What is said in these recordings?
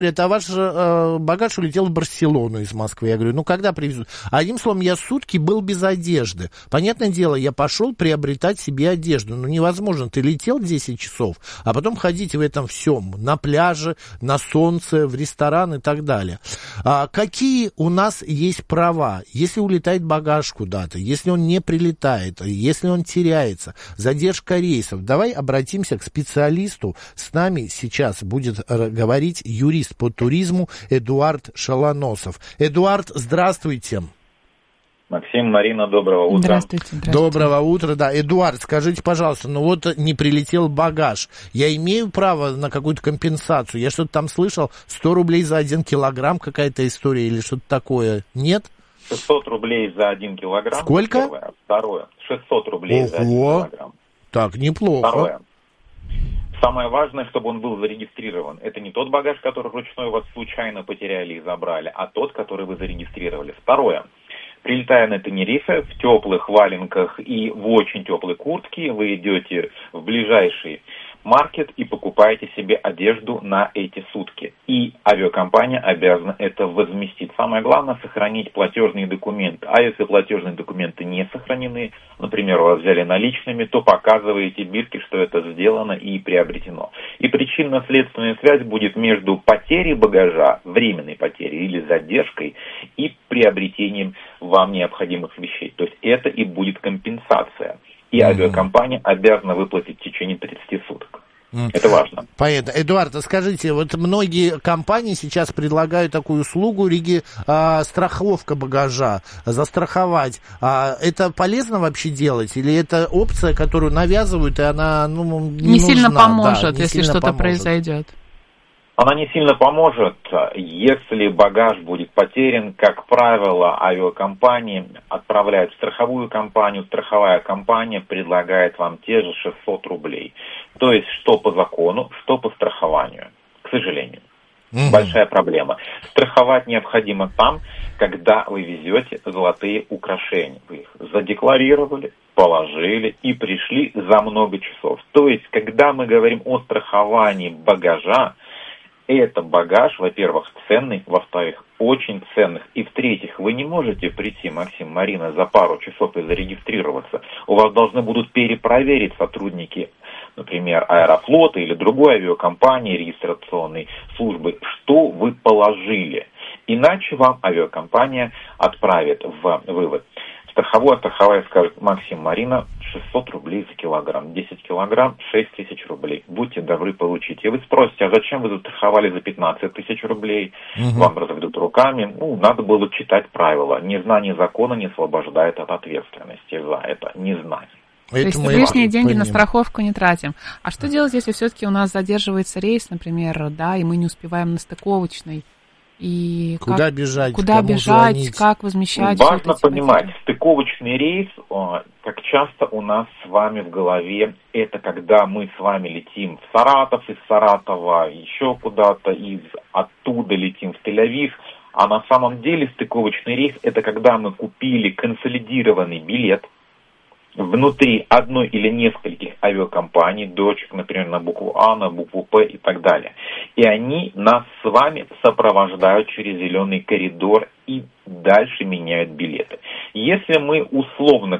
это ваш багаж улетел в Барселону из Москвы. Я говорю, ну когда привезут? Одним словом, я сутки был без одежды. Понятное дело, я пошел приобретать себе одежду. Ну невозможно, ты летел 10 часов, а потом ходить в этом всем. На пляже, на солнце, в ресторан и так далее. Какие у нас есть права? Если улетает багаж куда-то, если он не прилетает, если он теряется, задержка рейсов. Давай обратимся к специалисту. С нами сейчас будет говорить юрист по туризму Эдуард Шалоносов. Эдуард, здравствуйте. Максим, Марина, доброго утра. Здравствуйте. Доброго утра, да. Эдуард, скажите, пожалуйста, ну вот не прилетел багаж. Я имею право на какую-то компенсацию? Я что-то там слышал, 100 рублей за 1 килограмм какая-то история или что-то такое? Нет? 600 рублей за 1 килограмм. Сколько? Первое. Второе. 600 рублей за 1 килограмм. Так, неплохо. Второе. Самое важное, чтобы он был зарегистрирован. Это не тот багаж, который вручную у вас случайно потеряли и забрали, а тот, который вы зарегистрировали. Второе. Прилетая на Тенерифе в теплых валенках и в очень теплой куртке, вы идете в ближайший маркет и покупаете себе одежду на эти сутки. И авиакомпания обязана это возместить. Самое главное — сохранить платежные документы. А если платежные документы не сохранены, например, вас взяли наличными, то показываете бирке, что это сделано и приобретено. И причинно-следственная связь будет между потерей багажа, временной потерей или задержкой, и приобретением вам необходимых вещей. То есть это и будет компенсация. И авиакомпания обязана выплатить в течение 30 суток. Это важно. Понятно. Эдуард, скажите, вот многие компании сейчас предлагают такую услугу, страховка багажа, застраховать. Это полезно вообще делать? Или это опция, которую навязывают, и она не сильно нужна? Поможет, да, если сильно что-то поможет. произойдет? Она не сильно поможет, если багаж будет потерян. Как правило, авиакомпании отправляют в страховую компанию, страховая компания предлагает вам те же 600 рублей. То есть, что по закону, что по страхованию, к сожалению. Большая проблема. Страховать необходимо там, когда вы везете золотые украшения. Вы их задекларировали, положили и пришли за много часов. То есть, когда мы говорим о страховании багажа, это багаж, во-первых, ценный, во-вторых, очень ценных. И в-третьих, вы не можете прийти, Максим, Марина, за пару часов и зарегистрироваться. У вас должны будут перепроверить сотрудники, например, Аэрофлота или другой авиакомпании, регистрационной службы, что вы положили. Иначе вам авиакомпания отправит в вывод. Страховая скажет: Максим, Марина, 600 рублей за килограмм. 10 килограмм, 6 тысяч рублей. Будьте добры, получите. И вы спросите: а зачем вы застраховали за 15 тысяч рублей? Вам разведут руками. Надо было читать правила. Незнание закона не освобождает от ответственности за это незнание. То есть лишние деньги на страховку не тратим. А что делать, если все-таки у нас задерживается рейс, например, да, и мы не успеваем на стыковочный? И куда бежать, как возмещать? Важно понимать, стыковочный рейс, как часто у нас с вами в голове, это когда мы с вами летим в Саратов, из Саратова еще куда-то, оттуда летим в Тель-Авив. А на самом деле стыковочный рейс — это когда мы купили консолидированный билет внутри одной или нескольких авиакомпаний, дочек, например, на букву А, на букву П и так далее. И они нас с вами сопровождают через зеленый коридор и дальше меняют билеты. Если мы условно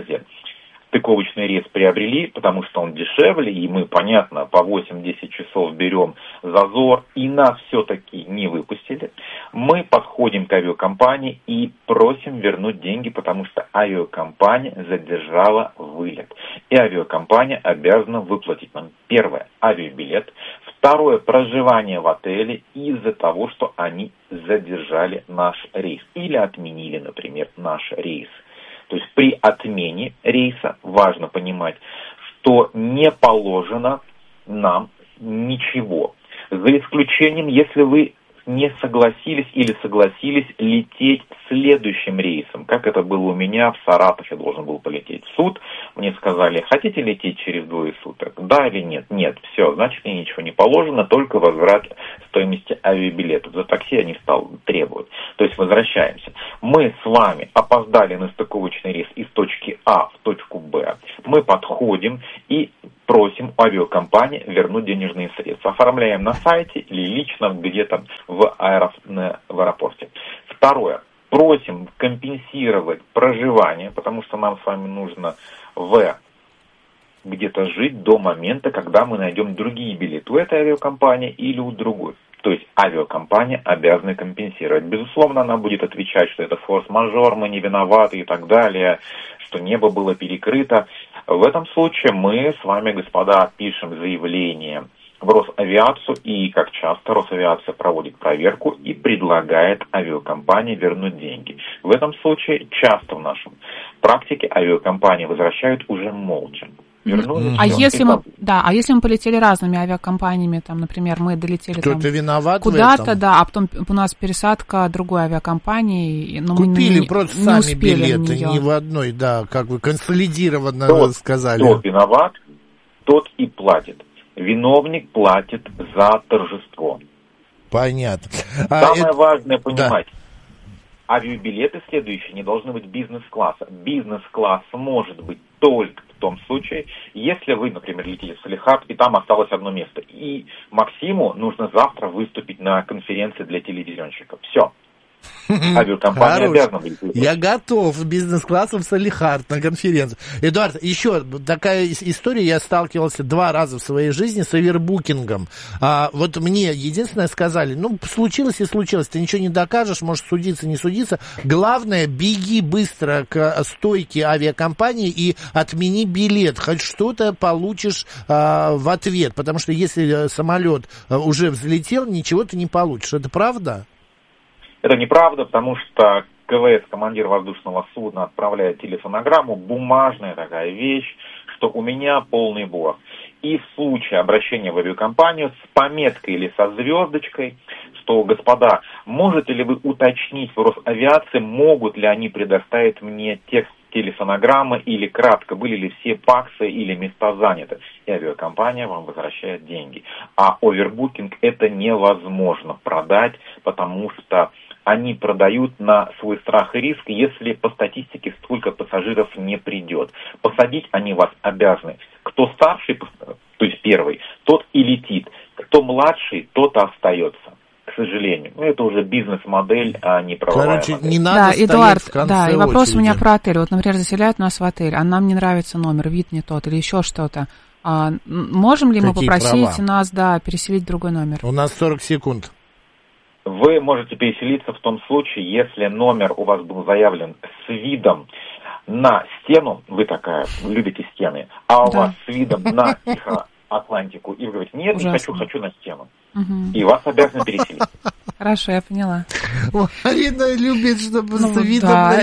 стыковочный рейс приобрели, потому что он дешевле, и мы, понятно, по 8-10 часов берем зазор, и нас все-таки не выпустили, мы подходим к авиакомпании и просим вернуть деньги, потому что авиакомпания задержала вылет. И авиакомпания обязана выплатить нам: первое, авиабилет, второе, проживание в отеле из-за того, что они задержали наш рейс или отменили, например, наш рейс. То есть при отмене рейса важно понимать, что не положено нам ничего. За исключением, если вы не согласились или согласились лететь следующим рейсом. Как это было у меня в Саратов, я должен был полететь в суд. Мне сказали: хотите лететь через 2 суток? Да или нет? Нет. Все, значит, мне ничего не положено, только возврат стоимости авиабилетов. За такси я не стал требовать. То есть возвращаемся. Мы с вами опоздали на стыковочный рейс из точки А в точку Б. Мы подходим и просим у авиакомпании вернуть денежные средства. Оформляем на сайте или лично где-то в аэропорте. Второе. Просим компенсировать проживание, потому что нам с вами нужно где-то жить до момента, когда мы найдем другие билеты у этой авиакомпании или у другой. То есть авиакомпания обязана компенсировать. Безусловно, она будет отвечать, что это форс-мажор, мы не виноваты и так далее, что небо было перекрыто. В этом случае мы с вами, господа, пишем заявление в Росавиацию, и, как часто, Росавиация проводит проверку и предлагает авиакомпании вернуть деньги. В этом случае часто в нашем практике авиакомпании возвращают уже молча. Вернули, а если мы полетели разными авиакомпаниями, там, например, мы долетели там куда-то, да, а потом у нас пересадка другой авиакомпании, но купили мы просто не сами успели билеты, ни в одной, да, как вы консолидированно сказали. Кто виноват, тот и платит. Виновник платит за торжество. Понятно. Самое важное понимать. Да. Авиабилеты следующие не должны быть бизнес-класса. Бизнес-класс может быть только в том случае, если вы, например, летите в Салехард, и там осталось одно место. И Максиму нужно завтра выступить на конференции для телевизионщиков. Все. Авиакомпания обязана быть. Я готов бизнес-классом в Салехард на конференцию. Эдуард, еще такая история, я сталкивался 2 раза в своей жизни с овербукингом. Вот мне единственное сказали, случилось и случилось, ты ничего не докажешь, можешь судиться, не судиться. Главное, беги быстро к стойке авиакомпании и отмени билет, хоть что-то получишь в ответ, потому что если самолет уже взлетел, ничего ты не получишь. Это правда? Это неправда, потому что КВС, командир воздушного судна, отправляет телефонограмму, бумажная такая вещь, что у меня полный борт. И в случае обращения в авиакомпанию с пометкой или со звездочкой, что, господа, можете ли вы уточнить в Росавиации, могут ли они предоставить мне текст телефонограммы или кратко, были ли все паксы или места заняты. И авиакомпания вам возвращает деньги. А овербукинг это невозможно продать, потому что они продают на свой страх и риск, если по статистике столько пассажиров не придет. Посадить они вас обязаны. Кто старший, то есть первый, тот и летит. Кто младший, тот остается. К сожалению. Это уже бизнес-модель, а не правовая модель. Не надо стоять Эдуард, в конце и вопрос очереди. у меня про отель. Вот, например, заселяют нас в отель, а нам не нравится номер, вид не тот или еще что-то. Можем ли мы попросить нас, переселить в другой номер? У нас 40 секунд. Вы можете переселиться в том случае, если номер у вас был заявлен с видом на стену, вы любите стены, а у вас с видом на Атлантику, и вы говорите, нет, ужасно. Не хочу на стену. Угу. И вас обязаны переселить. Хорошо, я поняла. Марина любит, чтобы с видом на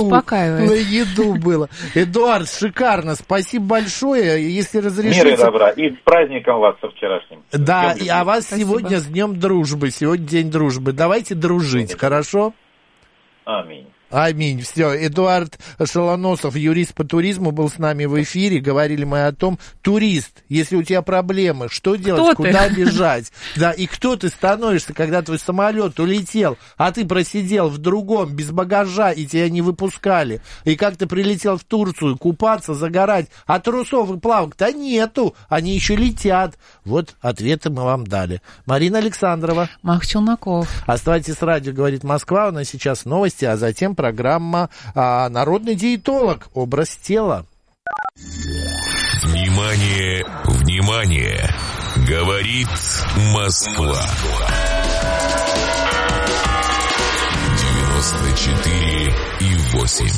еду было. Эдуард, шикарно, спасибо большое. Если разрешите... Мира и добра. И с праздником вас со вчерашним. Да, а вас сегодня с Днем Дружбы. Сегодня День Дружбы. Давайте дружить, хорошо? Аминь. Аминь. Все. Эдуард Шалоносов, юрист по туризму, был с нами в эфире. Говорили мы о том, турист, если у тебя проблемы, что делать, куда бежать? Да, и кто ты становишься, когда твой самолет улетел, а ты просидел в другом, без багажа, и тебя не выпускали. И как ты прилетел в Турцию купаться, загорать, а трусов и плавок-то нету, они еще летят. Вот ответы мы вам дали. Марина Александрова. Макс Челноков. Оставайтесь с радио «Говорит Москва». У нас сейчас новости, а затем программа «Народный диетолог. Образ тела». Внимание, внимание! Говорит Москва. 94,8.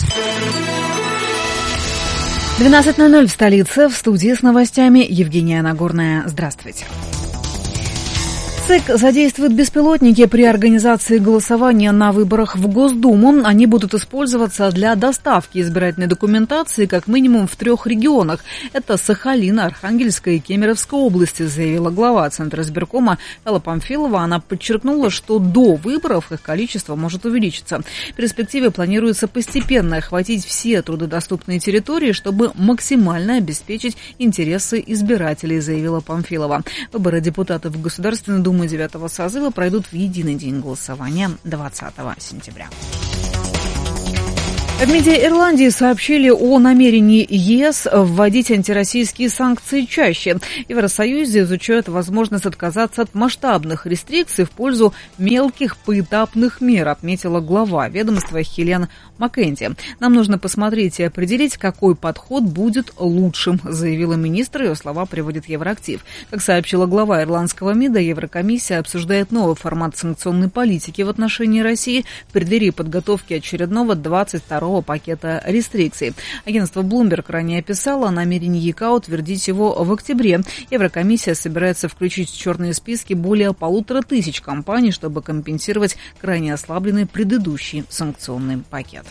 12:00 в столице. В студии с новостями Евгения Нагорная. Здравствуйте. ЦИК задействует беспилотники при организации голосования на выборах в Госдуму. Они будут использоваться для доставки избирательной документации как минимум в 3 регионах. Это Сахалин, Архангельская и Кемеровская области, заявила глава Центра избиркома Элла Памфилова. Она подчеркнула, что до выборов их количество может увеличиться. В перспективе планируется постепенно охватить все труднодоступные территории, чтобы максимально обеспечить интересы избирателей, заявила Памфилова. Выборы депутатов в Государственную Думу 9-го созыва пройдут в единый день голосования 20 сентября. В МИДе Ирландии сообщили о намерении ЕС вводить антироссийские санкции чаще. В Евросоюзе изучают возможность отказаться от масштабных рестрикций в пользу мелких поэтапных мер, отметила глава ведомства Хелен Маккенти. Нам нужно посмотреть и определить, какой подход будет лучшим, заявила министр. Ее слова приводит Евроактив. Как сообщила глава ирландского МИДа, Еврокомиссия обсуждает новый формат санкционной политики в отношении России в преддверии подготовки очередного 22-го пакета рестрикций. Агентство Bloomberg ранее писало о намерении ЕК утвердить его в октябре. Еврокомиссия собирается включить в черные списки более 1500 компаний, чтобы компенсировать крайне ослабленный предыдущий санкционный пакет.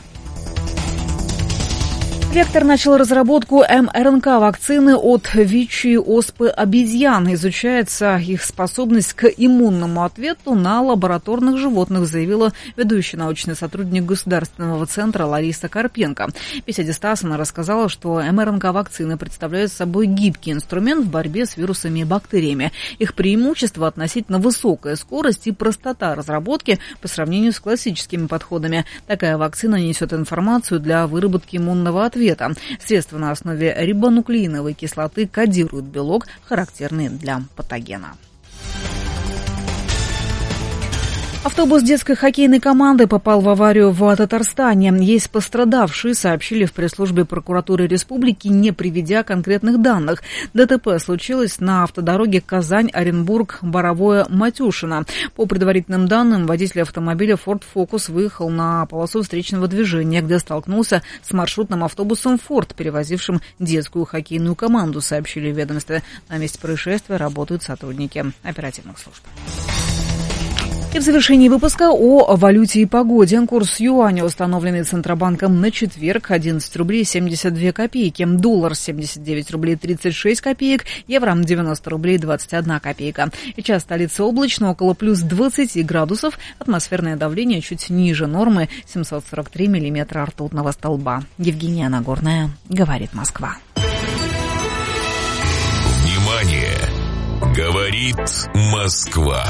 Вектор начал разработку МРНК-вакцины от ВИЧ и оспы обезьян. Изучается их способность к иммунному ответу на лабораторных животных, заявила ведущий научный сотрудник Государственного центра Лариса Карпенко. В беседе с ТАСС она рассказала, что МРНК-вакцины представляют собой гибкий инструмент в борьбе с вирусами и бактериями. Их преимущество – относительно высокая скорость и простота разработки по сравнению с классическими подходами. Такая вакцина несет информацию для выработки иммунного ответа. Средства на основе рибонуклеиновой кислоты кодируют белок, характерный для патогена. Автобус детской хоккейной команды попал в аварию в Татарстане. Есть пострадавшие, сообщили в пресс-службе прокуратуры республики, не приведя конкретных данных. ДТП случилось на автодороге Казань-Оренбург-Боровое-Матюшино. По предварительным данным, водитель автомобиля Ford Focus выехал на полосу встречного движения, где столкнулся с маршрутным автобусом Ford, перевозившим детскую хоккейную команду, сообщили в ведомстве. На месте происшествия работают сотрудники оперативных служб. И в завершении выпуска о валюте и погоде. Курс юаня, установленный Центробанком на четверг, 11 рублей 72 копейки. Доллар 79 рублей 36 копеек. Евро 90 рублей 21 копейка. Сейчас столица облачно, около плюс 20 градусов. Атмосферное давление чуть ниже нормы, 743 миллиметра ртутного столба. Евгения Нагорная, говорит Москва. Внимание! Говорит Москва.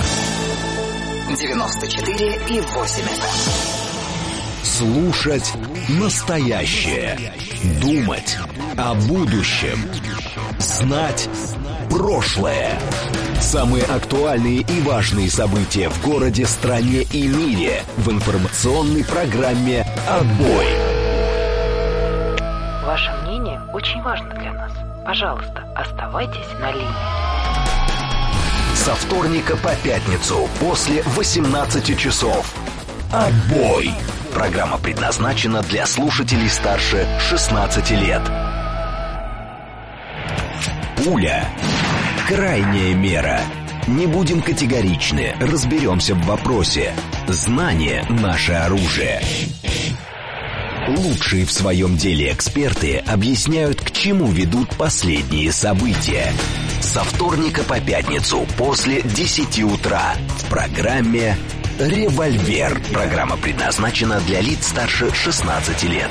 94,8 FM. Слушать настоящее. Думать о будущем. Знать прошлое. Самые актуальные и важные события в городе, стране и мире в информационной программе «Отбой». Ваше мнение очень важно для нас. Пожалуйста, оставайтесь на линии. Со вторника по пятницу после 18 часов. «Отбой». Программа предназначена для слушателей старше 16 лет. Пуля. Крайняя мера. Не будем категоричны, разберемся в вопросе. Знание – наше оружие. Лучшие в своем деле эксперты объясняют, к чему ведут последние события. Со вторника по пятницу после 10 утра в программе «Револьвер». Программа предназначена для лиц старше 16 лет.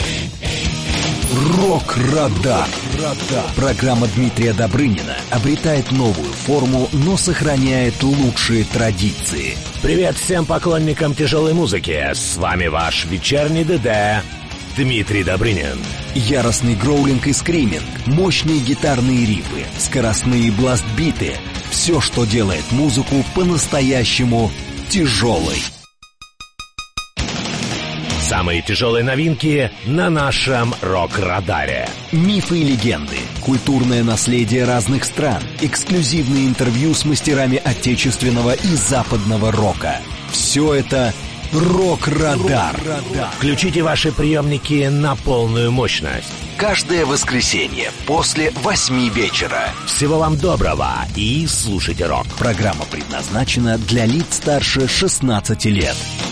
Рок-радар. Программа Дмитрия Добрынина обретает новую форму, но сохраняет лучшие традиции. Привет всем поклонникам тяжелой музыки. С вами ваш вечерний ДД Дмитрий Добрынин. Яростный гроулинг и скриминг, мощные гитарные рифы, скоростные бластбиты. Все, что делает музыку по-настоящему тяжелой. Самые тяжелые новинки на нашем рок-радаре. Мифы и легенды, культурное наследие разных стран, эксклюзивные интервью с мастерами отечественного и западного рока. Все это «Рок-радар». Включите ваши приемники на полную мощность. Каждое воскресенье после 8 вечера. Всего вам доброго и слушайте рок. Программа предназначена для лиц старше 16 лет.